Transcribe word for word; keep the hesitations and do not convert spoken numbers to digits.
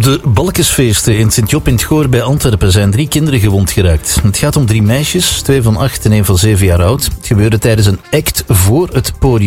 Op de Balkensfeesten in Sint-Job in het Goor bij Antwerpen zijn drie kinderen gewond geraakt. Het gaat om drie meisjes, twee van acht en één van zeven jaar oud. Het gebeurde tijdens een act voor het podium.